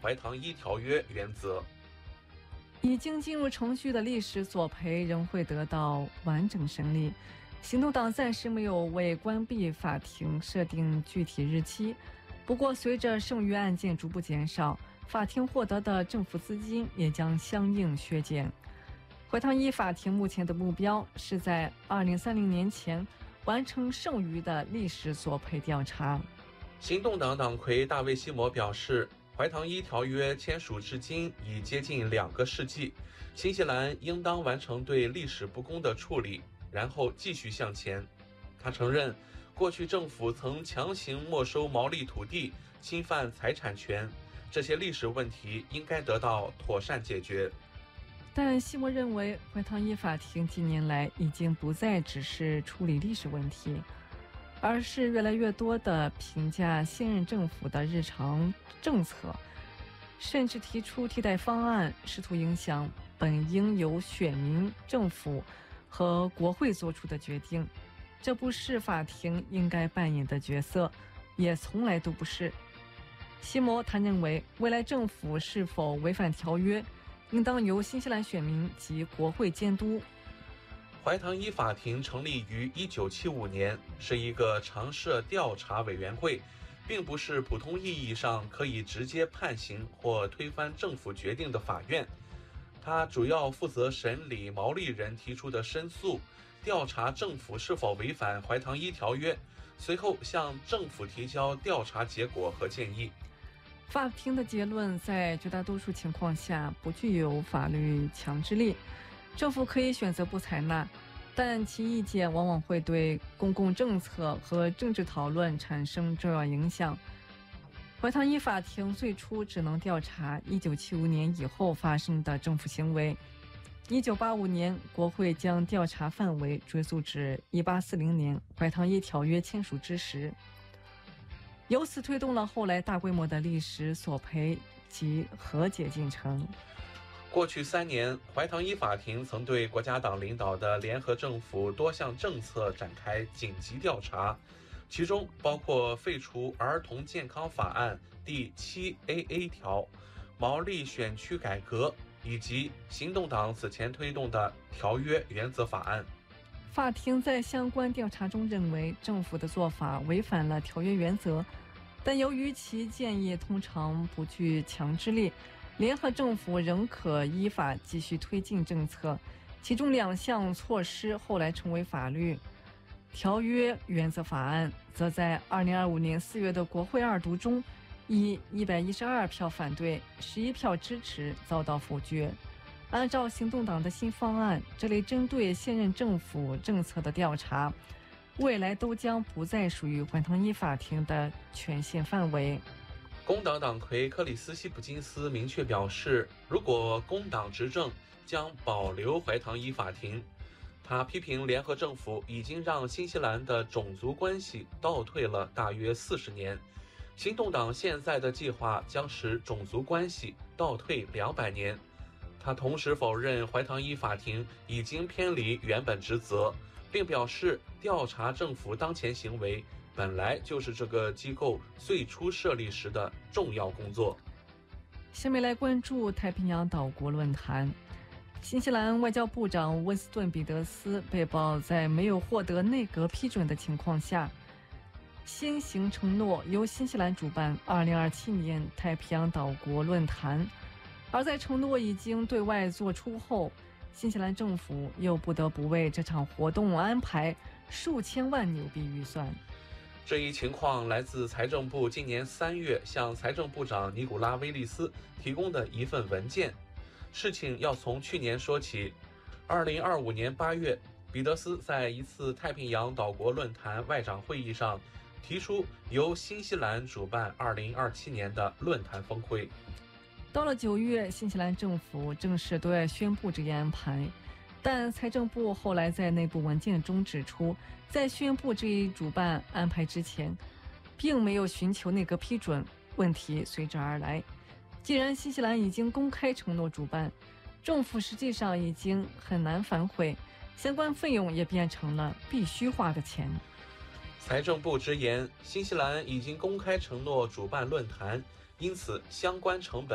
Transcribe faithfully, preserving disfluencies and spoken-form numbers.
怀唐伊条约原则。 已经进入程序的历史索赔仍会得到完整审理。行动党暂时没有为关闭法庭设定具体日期，不过随着剩余案件逐步减少，法庭获得的政府资金也将相应削减。怀唐伊法庭目前的目标是在二零三零年前完成剩余的历史索赔调查。 行动党党魁大卫·西摩表示，怀唐伊条约签署至今已接近两个世纪，新西兰应当完成对历史不公的处理，然后继续向前。他承认，过去政府曾强行没收毛利土地，侵犯财产权，这些历史问题应该得到妥善解决。 但西摩认为，怀唐伊法庭近年来已经不再只是处理历史问题，而是越来越多地评价现任政府的日常政策，甚至提出替代方案，试图影响本应由选民、政府和国会做出的决定。这不是法庭应该扮演的角色，也从来都不是。西摩他认为，未来政府是否违反条约，应当由新西兰选民及国会监督。 怀唐伊法庭成立于一九七五年，是一个常设调查委员会，并不是普通意义上可以直接判刑或推翻政府决定的法院。它主要负责审理毛利人提出的申诉，调查政府是否违反怀唐伊条约，随后向政府提交调查结果和建议。 法庭的结论在绝大多数情况下不具有法律强制力，政府可以选择不采纳，但其意见往往会对公共政策和政治讨论产生重要影响。怀唐伊法庭最初只能调查一九七五年以后发生的政府行为。一九八五年，国会将调查范围追溯至一八四零年怀唐伊条约签署之时，由此推动了后来大规模的历史索赔及和解进程。 过去三年，怀唐伊法庭曾对国家党领导的联合政府多项政策展开紧急调查，其中包括废除儿童健康法案第七 A A 条、毛利选区改革以及行动党此前推动的条约原则法案。 法庭在相关调查中认为，政府的做法违反了条约原则，但由于其建议通常不具强制力，联合政府仍可依法继续推进政策。其中两项措施后来成为法律。条约原则法案则在二零二五年四月的国会二读中，以一百一十二票反对、十一票支持遭到否决。按照行动党的新方案，这类针对现任政府政策的调查，未来都将不再属于怀唐伊法庭的权限范围。 工党党魁克里斯希普金斯明确表示，如果工党执政，将保留怀唐伊法庭。他批评联合政府已经让新西兰的种族关系倒退了大约四十年。行动党现在的计划将使种族关系倒退两百年。他同时否认怀唐伊法庭已经偏离原本职责，并表示调查政府当前行为本来就是这个机构最初设立时的重要工作。 下面来关注太平洋岛国论坛。新西兰外交部长温斯顿·彼得斯被曝在没有获得内阁批准的情况下，先行承诺由新西兰主办二零二七年太平洋岛国论坛，而在承诺已经对外做出后，新西兰政府又不得不为这场活动安排数千万纽币预算。 这一情况来自财政部今年三月向财政部长尼古拉·威利斯提供的一份文件。事情要从去年说起。二零二五年八月，彼得斯在一次太平洋岛国论坛外长会议上提出由新西兰主办二零二七年的论坛峰会。 到了九月，新西兰政府正式对外宣布这一安排，但财政部后来在内部文件中指出，在宣布这一主办安排之前，并没有寻求内阁批准，问题随之而来。既然新西兰已经公开承诺主办，政府实际上已经很难反悔，相关费用也变成了必须花的钱。 财政部直言，新西兰已经公开承诺主办论坛，因此相关成本